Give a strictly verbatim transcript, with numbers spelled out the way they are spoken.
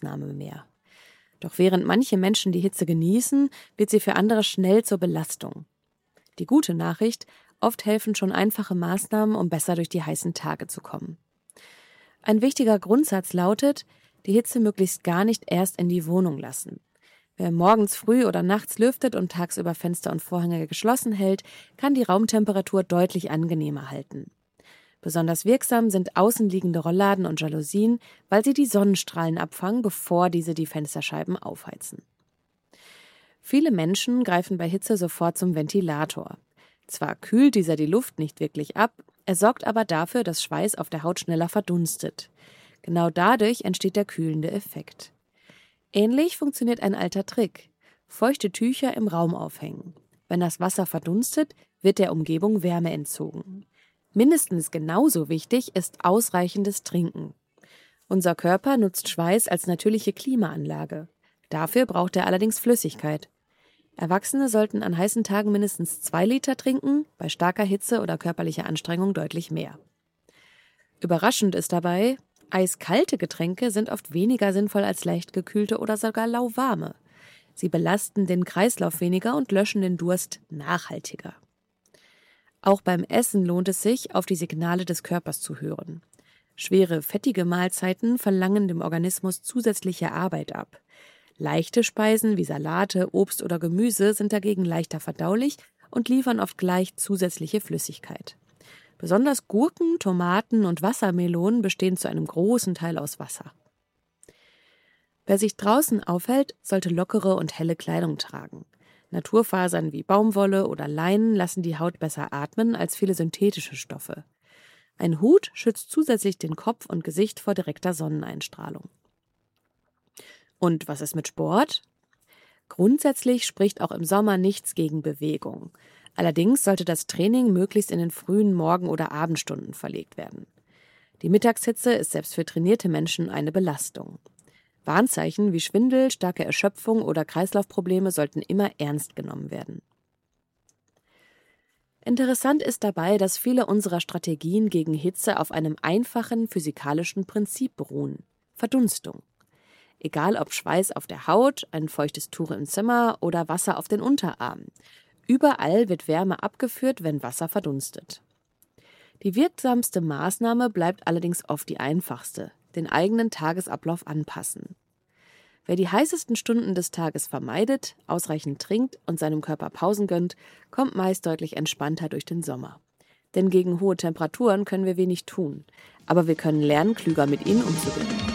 Maßnahme mehr. Doch während manche Menschen die Hitze genießen, wird sie für andere schnell zur Belastung. Die gute Nachricht: Oft helfen schon einfache Maßnahmen, um besser durch die heißen Tage zu kommen. Ein wichtiger Grundsatz lautet: Die Hitze möglichst gar nicht erst in die Wohnung lassen. Wer morgens früh oder nachts lüftet und tagsüber Fenster und Vorhänge geschlossen hält, kann die Raumtemperatur deutlich angenehmer halten. Besonders wirksam sind außenliegende Rollladen und Jalousien, weil sie die Sonnenstrahlen abfangen, bevor diese die Fensterscheiben aufheizen. Viele Menschen greifen bei Hitze sofort zum Ventilator. Zwar kühlt dieser die Luft nicht wirklich ab, er sorgt aber dafür, dass Schweiß auf der Haut schneller verdunstet. Genau dadurch entsteht der kühlende Effekt. Ähnlich funktioniert ein alter Trick: Feuchte Tücher im Raum aufhängen. Wenn das Wasser verdunstet, wird der Umgebung Wärme entzogen. Mindestens genauso wichtig ist ausreichendes Trinken. Unser Körper nutzt Schweiß als natürliche Klimaanlage. Dafür braucht er allerdings Flüssigkeit. Erwachsene sollten an heißen Tagen mindestens zwei Liter trinken, bei starker Hitze oder körperlicher Anstrengung deutlich mehr. Überraschend ist dabei: Eiskalte Getränke sind oft weniger sinnvoll als leicht gekühlte oder sogar lauwarme. Sie belasten den Kreislauf weniger und löschen den Durst nachhaltiger. Auch beim Essen lohnt es sich, auf die Signale des Körpers zu hören. Schwere, fettige Mahlzeiten verlangen dem Organismus zusätzliche Arbeit ab. Leichte Speisen wie Salate, Obst oder Gemüse sind dagegen leichter verdaulich und liefern oft gleich zusätzliche Flüssigkeit. Besonders Gurken, Tomaten und Wassermelonen bestehen zu einem großen Teil aus Wasser. Wer sich draußen aufhält, sollte lockere und helle Kleidung tragen. Naturfasern wie Baumwolle oder Leinen lassen die Haut besser atmen als viele synthetische Stoffe. Ein Hut schützt zusätzlich den Kopf und Gesicht vor direkter Sonneneinstrahlung. Und was ist mit Sport? Grundsätzlich spricht auch im Sommer nichts gegen Bewegung. Allerdings sollte das Training möglichst in den frühen Morgen- oder Abendstunden verlegt werden. Die Mittagshitze ist selbst für trainierte Menschen eine Belastung. Warnzeichen wie Schwindel, starke Erschöpfung oder Kreislaufprobleme sollten immer ernst genommen werden. Interessant ist dabei, dass viele unserer Strategien gegen Hitze auf einem einfachen physikalischen Prinzip beruhen: Verdunstung. Egal ob Schweiß auf der Haut, ein feuchtes Tuch im Zimmer oder Wasser auf den Unterarmen. Überall wird Wärme abgeführt, wenn Wasser verdunstet. Die wirksamste Maßnahme bleibt allerdings oft die einfachste: den eigenen Tagesablauf anpassen. Wer die heißesten Stunden des Tages vermeidet, ausreichend trinkt und seinem Körper Pausen gönnt, kommt meist deutlich entspannter durch den Sommer. Denn gegen hohe Temperaturen können wir wenig tun, aber wir können lernen, klüger mit ihnen umzugehen.